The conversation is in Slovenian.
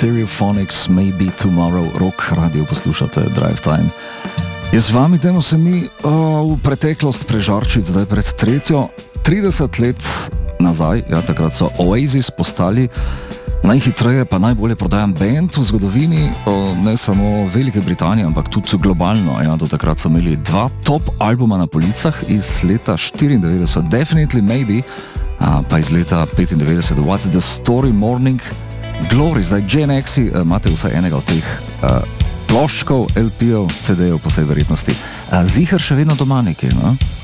Stereophonics, Maybe Tomorrow, rock radio poslušate, Drive Time. Jaz z vami idemo se mi v preteklost prežarčiti, zdaj pred 30 let nazaj, ja, takrat so Oasis postali najhitreje pa najbolje prodajan band v zgodovini, ne samo Velike Britanije, ampak tudi globalno. Ja, do takrat so imeli 2 top albuma na policah iz leta 94, Definitely Maybe, pa iz leta 95, What's the Story, Morning Glory. Zdaj Gen X-i imate vsaj enega od teh ploščkov, LP-ov, CD-ov po vsej verjetnosti. Ziher še vedno doma nekaj, no?